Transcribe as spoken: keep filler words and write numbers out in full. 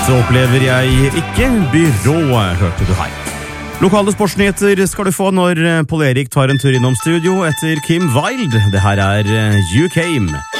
Dette opplever jeg ikke. Byrået hørte du her. Lokale sportsnyheter skal du få når Paul Erik tar en tur innom studio etter Kim Wilde. Det her er You Came.